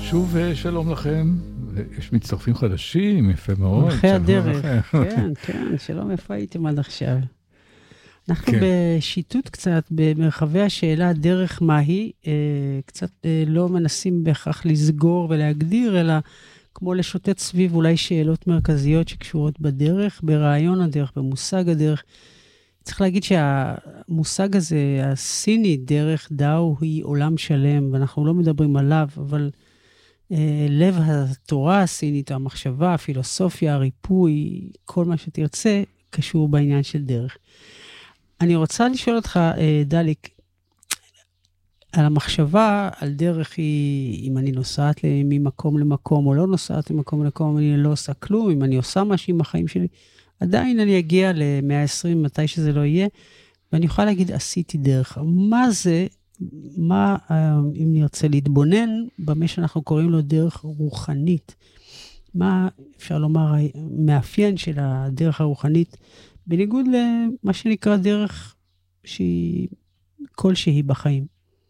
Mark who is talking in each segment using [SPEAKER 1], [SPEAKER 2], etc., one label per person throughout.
[SPEAKER 1] שוב שלום לכם, יש מצטרפים חדשים, יפה מאוד.
[SPEAKER 2] מלכי הדרך, כן, כן, שלום, איפה הייתם עד עכשיו? אנחנו בשיטוט קצת, במרחבי השאלה דרך מהי, קצת לא מנסים בהכרח לסגור ולהגדיר, אלא כמו לשוטט סביב אולי שאלות מרכזיות שקשורות בדרך, ברעיון הדרך, במושג הדרך. צריך להגיד שהמושג הזה, הסיני, דרך דאו, היא עולם שלם, ואנחנו לא מדברים עליו, אבל לב התורה הסינית, המחשבה, הפילוסופיה, הריפוי, כל מה שתרצה, קשור בעניין של דרך. אני רוצה לשאול אותך, דליק, על המחשבה, על דרך היא, אם אני נוסעת ממקום למקום, או לא נוסעת ממקום למקום, אני לא עושה כלום, אם אני עושה משהו עם החיים שלי, עדיין אני אגיע ל-120, מתי שזה לא יהיה, ואני יכולה להגיד, עשיתי דרך. מה זה, אם נרצה להתבונן, במה שאנחנו קוראים לו דרך רוחנית, מה אפשר לומר, מאפיין של הדרך הרוחנית, בניגוד למה שנקרא דרך שהיא כלשהי בחיים.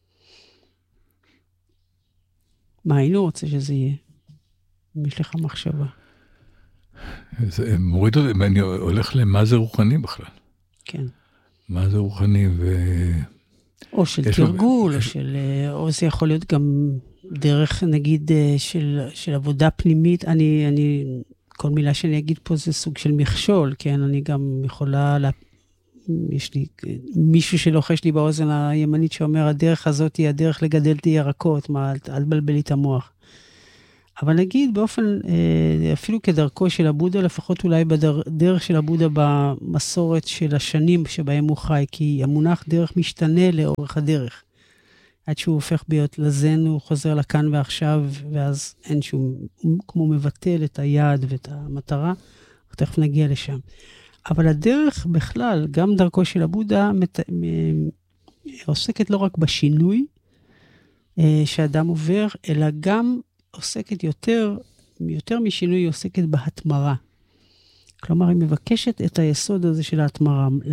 [SPEAKER 2] מה היינו רוצה שזה יהיה? אם יש לך מחשבה.
[SPEAKER 1] זה מוריד אותי, אני הולך למה זה רוחני בכלל.
[SPEAKER 2] כן.
[SPEAKER 1] מה זה רוחני
[SPEAKER 2] או של תרגול, או זה יכול להיות גם דרך, נגיד, של עבודה פנימית. כל מילה שאני אגיד פה זה סוג של מכשול, כן? אני גם יכולה, יש לי מישהו שלוחש לי באוזן הימנית שאומר, הדרך הזאת היא הדרך לגדל את ירקות, אל תבלבלי את המוח. אבל נגיד באופן, אפילו כדרכו של הבודה, לפחות אולי בדרך של הבודה במסורת של השנים שבהם הוא חי, כי המונח דרך משתנה לאורך הדרך. עד שהוא הופך להיות לזן, הוא חוזר לכאן ועכשיו, ואז אין שום, כמו מבטל את היעד ואת המטרה, תכף נגיע לשם. אבל הדרך בכלל, גם דרכו של הבודה, עוסקת לא רק בשינוי שאדם עובר, אלא גם עוסקת יותר משינוי, היא עוסקת בהתמרה. כלומר, היא מבקשת את היסוד הזה של ההתמרה,